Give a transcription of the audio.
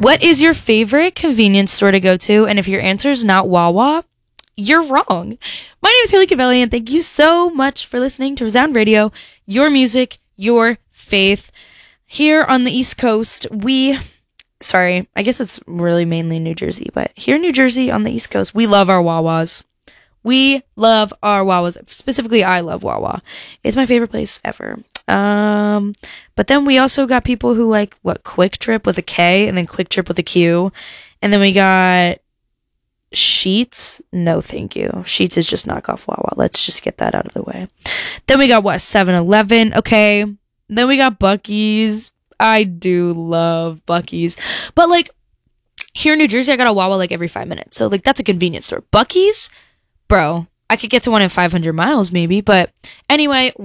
What is your favorite convenience store to go to? And if your answer is not Wawa, you're wrong. My name is Haley Cavelli, and thank you so much for listening to Resound Radio, your music, your faith. Here on the East Coast, I guess it's really mainly New Jersey, but here in New Jersey on the East Coast, we love our Wawas. We love our Wawas. Specifically, I love Wawa. It's my favorite place ever. But then we also got people who like, Quick Trip with a K and then Quick Trip with a Q. And then we got Sheetz. No, thank you. Sheetz is just knockoff Wawa. Let's just get that out of the way. Then we got 7-Eleven. Okay. Then we got Buc-ee's. I do love Buc-ee's. But like here in New Jersey, I got a Wawa like every 5 minutes. So like that's a convenience store. Buc-ee's, bro, I could get to one in 500 miles maybe. But anyway,